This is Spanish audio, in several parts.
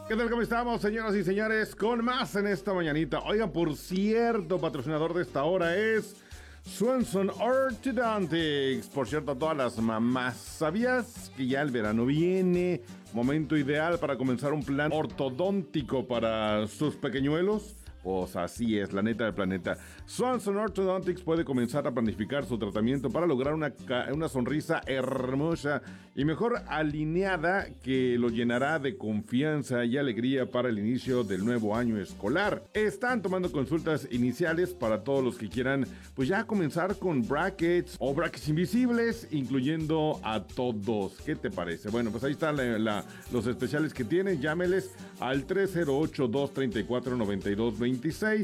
¿Qué tal? ¿Cómo estamos, señoras y señores? Con más en esta mañanita. Oigan, por cierto, patrocinador de esta hora es Swanson Orthodontics. Por cierto, a todas las mamás, ¿sabías que ya el verano viene? Momento ideal para comenzar un plan ortodóntico para sus pequeñuelos. Pues así es, la neta del planeta. Swanson Orthodontics puede comenzar a planificar su tratamiento para lograr una sonrisa hermosa y mejor alineada que lo llenará de confianza y alegría para el inicio del nuevo año escolar. Están tomando consultas iniciales para todos los que quieran, pues ya comenzar con brackets o brackets invisibles, incluyendo a todos. ¿Qué te parece? Bueno, pues ahí están los especiales que tienen. Llámeles al 308-234-9226.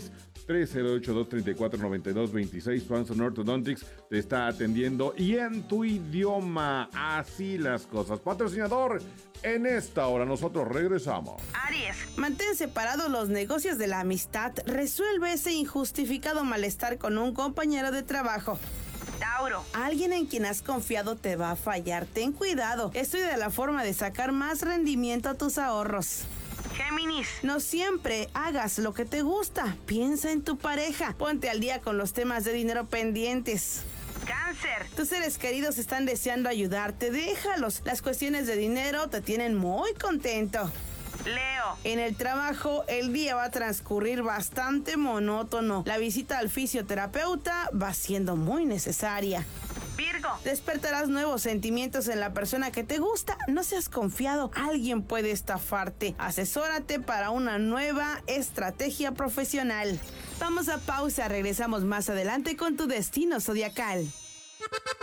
308-234-9226. Swanson Orthodontics te está atendiendo y en tu idioma. Así las cosas. Patrocinador, en esta hora nosotros regresamos. Aries, mantén separados los negocios de la amistad. Resuelve ese injustificado malestar con un compañero de trabajo. Tauro, alguien en quien has confiado te va a fallar. Ten cuidado. Estudia la forma de sacar más rendimiento a tus ahorros. Géminis, no siempre hagas lo que te gusta. Piensa en tu pareja. Ponte al día con los temas de dinero pendientes. Cáncer, tus seres queridos están deseando ayudarte. Déjalos. Las cuestiones de dinero te tienen muy contento. Leo, en el trabajo el día va a transcurrir bastante monótono. La visita al fisioterapeuta va siendo muy necesaria. Virgo, despertarás nuevos sentimientos en la persona que te gusta. No seas confiado, alguien puede estafarte. Asesórate para una nueva estrategia profesional. Vamos a pausa, regresamos más adelante con tu destino zodiacal.